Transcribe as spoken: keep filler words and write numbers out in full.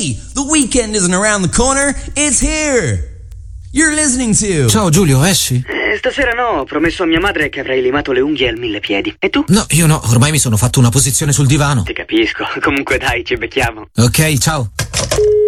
Hey, the weekend isn't around the corner, it's here! You're listening to... Ciao Giulio, esci? Eh, stasera no, ho promesso a mia madre che avrei limato le unghie al mille piedi. E tu? No, io no, ormai mi sono fatto una posizione sul divano. Ti capisco, comunque dai, ci becchiamo. Ok, ciao.